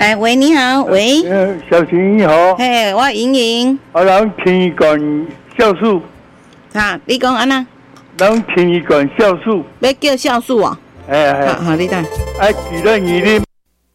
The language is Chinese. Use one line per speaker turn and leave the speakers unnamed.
哎，喂，你好，喂。
小琴你好。
嘿，我莹莹。
人听伊讲酵素。
哈，你讲安那？
人听伊讲酵素。
要叫酵素哦。
哎。
好，你等。
记得你的。